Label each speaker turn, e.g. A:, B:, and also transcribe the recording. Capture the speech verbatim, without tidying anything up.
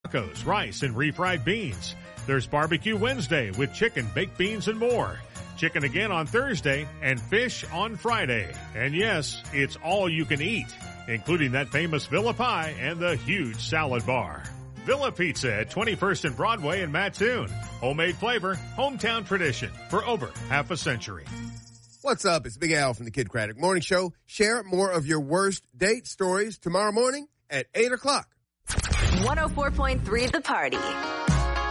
A: tacos, rice, and refried beans. There's Barbecue Wednesday with chicken, baked beans, and more. Chicken again on Thursday and fish on Friday. And yes, it's all you can eat, including that famous Villa Pie and the huge salad bar. Villa Pizza at twenty-first and Broadway in Mattoon. Homemade flavor, hometown tradition for over half a century.
B: What's up? It's Big Al from the Kid Craddock Morning Show. Share more of your worst date stories tomorrow morning at eight o'clock.
C: one oh four point three The Party.